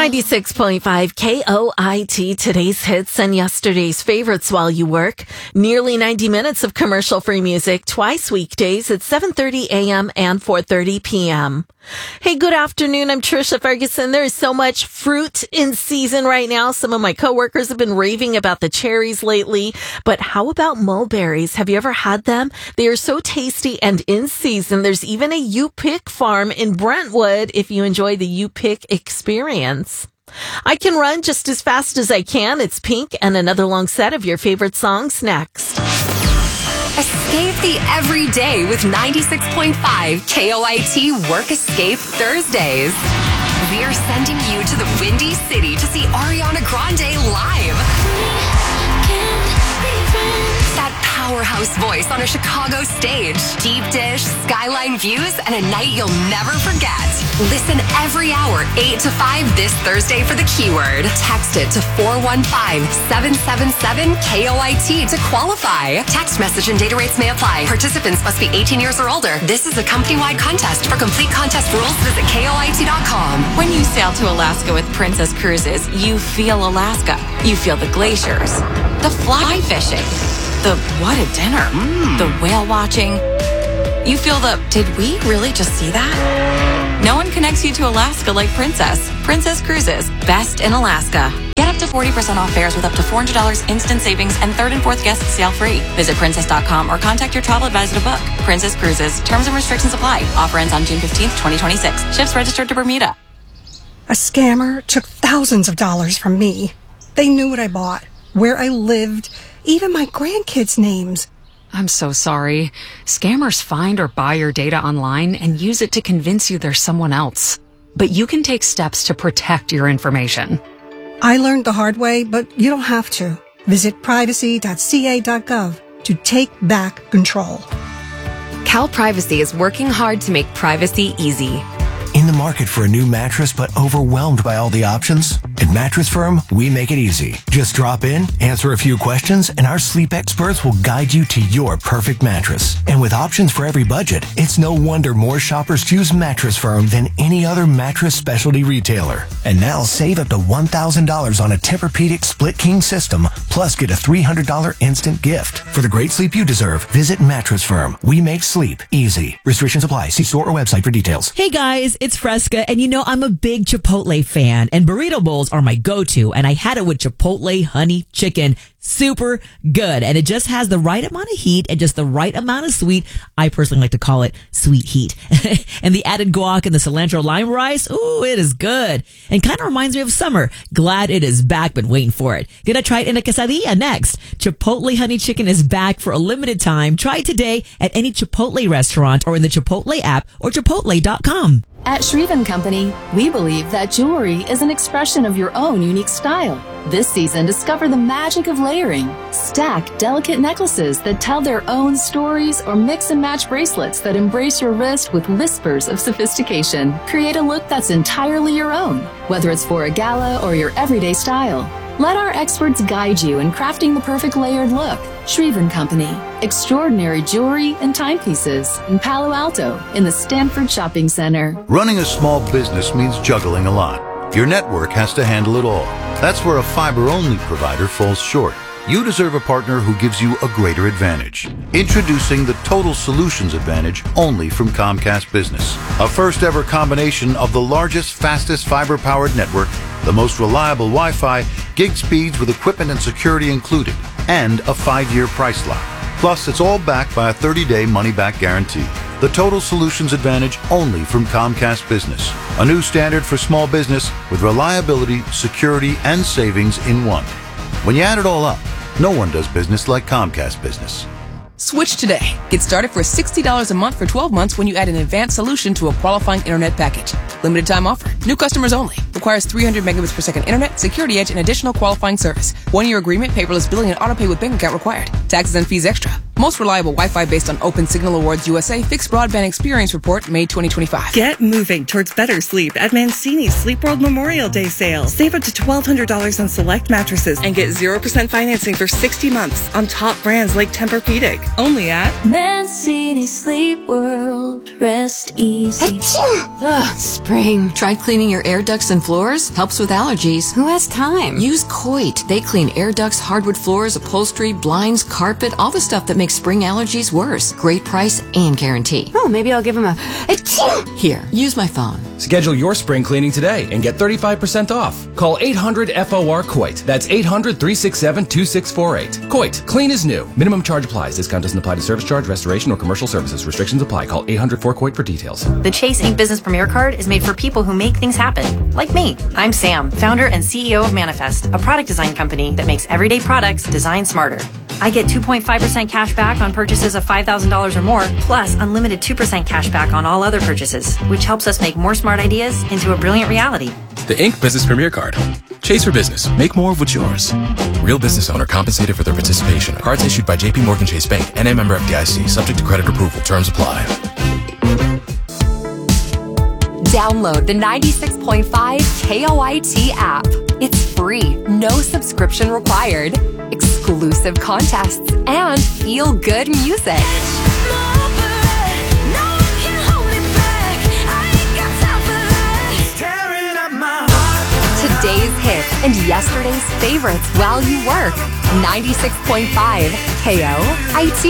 96.5 KOIT, today's hits and yesterday's favorites while you work. Nearly 90 minutes of commercial-free music, twice weekdays at 7:30 a.m. and 4:30 p.m. Hey, good afternoon. I'm Trisha Ferguson. There is so much fruit in season right now. Some of my coworkers have been raving about the cherries lately. But how about mulberries? Have you ever had them? They are so tasty and in season. There's even a U-Pick farm in Brentwood if you enjoy the U-Pick experience. I Can Run Just as Fast as I Can. It's Pink and another long set of your favorite songs next. Escape the everyday with 96.5 KOIT Work Escape Thursdays. We are sending you to the Windy City to see Ariana Grande live. That powerhouse voice on a Chicago stage. Deep dish, skyline views, and a night you'll never forget. Listen every hour, 8 to 5 this Thursday for the keyword. Text it to 415-777-KOIT to qualify. Text message and data rates may apply. Participants must be 18 years or older. This is a company-wide contest. For complete contest rules, visit KOIT.com. When you sail to Alaska with Princess Cruises, you feel Alaska. You feel the glaciers, the fly fishing, the what a dinner, the whale watching. You feel the, did we really just see that? No one connects you to Alaska like Princess. Princess Cruises, best in Alaska. Get up to 40% off fares with up to $400 instant savings and third and fourth guests sail free. Visit princess.com or contact your travel advisor to book. Princess Cruises. Terms and restrictions apply. Offer ends on June 15th, 2026. Ships registered to Bermuda. A scammer took thousands of dollars from me. They knew what I bought, where I lived, even my grandkids' names. I'm so sorry. Scammers find or buy your data online and use it to convince you there's someone else. But you can take steps to protect your information. I learned the hard way, but you don't have to. Visit privacy.ca.gov to take back control. CalPrivacy is working hard to make privacy easy. In the market for a new mattress but overwhelmed by all the options? At Mattress Firm, we make it easy. Just drop in, answer a few questions, and our sleep experts will guide you to your perfect mattress. And with options for every budget, it's no wonder more shoppers choose Mattress Firm than any other mattress specialty retailer. And now save up to $1,000 on a Tempur-Pedic split king system, plus get a $300 instant gift. For the great sleep you deserve, visit Mattress Firm. We make sleep easy. Restrictions apply. See store or website for details. Hey guys, it's Fresca, and you know I'm a big Chipotle fan, and burrito bowls are my go-to, and I had it with Chipotle honey chicken. Super good, and it just has the right amount of heat and just the right amount of sweet. I personally like to call it sweet heat. And the added guac and the cilantro lime rice, ooh, it is good. And kind of reminds me of summer. Glad it is back, been waiting for it. Gonna try it in a quesadilla next. Chipotle honey chicken is back for a limited time. Try it today at any Chipotle restaurant or in the Chipotle app or chipotle.com. At Shreve & Company, we believe that jewelry is an expression of your own unique style. This season, discover the magic of layering. Stack delicate necklaces that tell their own stories or mix and match bracelets that embrace your wrist with whispers of sophistication. Create a look that's entirely your own, whether it's for a gala or your everyday style. Let our experts guide you in crafting the perfect layered look. Shreve & Company, extraordinary jewelry and timepieces in Palo Alto in the Stanford Shopping Center. Running a small business means juggling a lot. Your network has to handle it all. That's where a fiber-only provider falls short. You deserve a partner who gives you a greater advantage. Introducing the Total Solutions Advantage only from Comcast Business. A first-ever combination of the largest, fastest fiber-powered network, the most reliable Wi-Fi, gig speeds with equipment and security included, and a 5-year price lock. Plus, it's all backed by a 30-day money-back guarantee. The Total Solutions Advantage only from Comcast Business. A new standard for small business with reliability, security, and savings in one. When you add it all up, no one does business like Comcast Business. Switch today. Get started for $60 a month for 12 months when you add an advanced solution to a qualifying internet package. Limited time offer. New customers only. Requires 300 megabits per second internet, security edge, and additional qualifying service. 1-year agreement, paperless billing, and auto pay with bank account required. Taxes and fees extra. Most reliable Wi-Fi based on Open Signal Awards USA Fixed Broadband Experience Report, May 2025. Get moving towards better sleep at Mancini's Sleep World Memorial Day sale. Save up to $1,200 on select mattresses and get 0% financing for 60 months on top brands like Tempur-Pedic. Only at Mancini Sleep World. Rest easy. Ugh, spring. Tried cleaning your air ducts and floors? Helps with allergies. Who has time? Use Coit. They clean air ducts, hardwood floors, upholstery, blinds, carpet, all the stuff that makes spring allergies worse. Great price and guarantee. Oh, maybe I'll give him a Here, use my phone. Schedule your spring cleaning today and get 35% off. Call 800-FOR-COIT. That's 800-367-2648. Coit. Clean is new. Minimum charge applies. Discount doesn't apply to service charge, restoration, or commercial services. Restrictions apply. Call 800-4-COIT for details. The Chase Ink Business Premier Card is made for people who make things happen, like me. I'm Sam, founder and CEO of Manifest, a product design company that makes everyday products designed smarter. I get 2.5% cash back on purchases of $5,000 or more, plus unlimited 2% cash back on all other purchases, which helps us make more smart ideas into a brilliant reality. The Ink Business Premier Card. Chase for business. Make more of what's yours. Real business owner compensated for their participation. Cards issued by J.P. Morgan Chase Bank, NA member FDIC. Subject to credit approval. Terms apply. Download the 96.5 KOIT app. It's free, no subscription required. Exclusive contests and feel-good music. Today's hits and yesterday's favorites while you work. 96.5 KOIT.